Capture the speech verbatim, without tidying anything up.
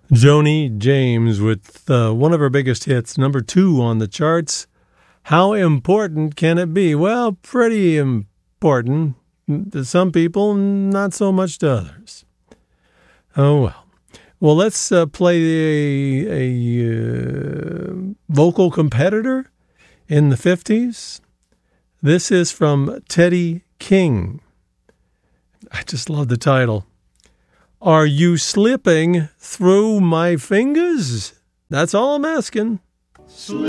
Joni James with uh, one of her biggest hits, number two on the charts. How important can it be? Well, pretty important to some people, not so much to others. Oh, well. Well, let's uh, play a, a uh, vocal competitor in the fifties. This is from Teddy King. I just love the title. Are you slipping through my fingers? That's all I'm asking. Slip